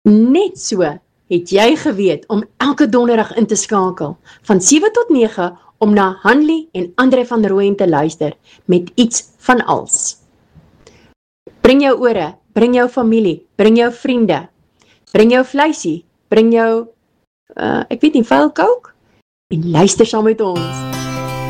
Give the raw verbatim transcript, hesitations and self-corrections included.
Net so het jy geweet om elke donderdag in te skakel, van sewe tot nege, om na Hanlie en Andre van Rooyen te luister, met iets van als. Bring jou ore, bring jou familie, bring jou vriende, bring jou vleisie, bring jou, uh, ek weet nie, vuil kook, en luister saam met ons.